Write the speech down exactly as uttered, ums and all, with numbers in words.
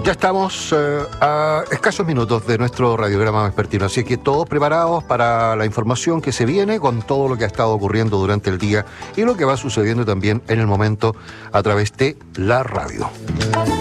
Ya estamos eh, a escasos minutos de nuestro radiograma vespertino, así que todos preparados para la información que se viene con todo lo que ha estado ocurriendo durante el día y lo que va sucediendo también en el momento a través de la radio.